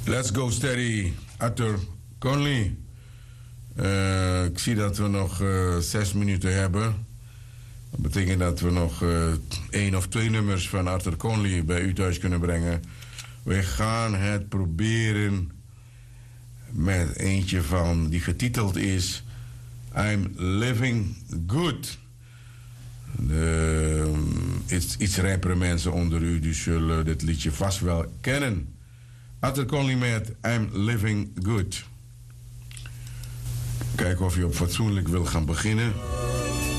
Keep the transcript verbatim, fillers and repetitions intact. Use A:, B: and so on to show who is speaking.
A: Let's go steady, Arthur Conley. Uh, ik zie dat we nog uh, zes minuten hebben. Dat betekent dat we nog uh, één of twee nummers van Arthur Conley bij u thuis kunnen brengen. We gaan het proberen met eentje van die getiteld is I'm Living Good. De, iets, iets rijpere mensen onder u die zullen dit liedje vast wel kennen. Arthur Conley met I'm Living Good. Kijken of je op fatsoenlijk wil gaan beginnen.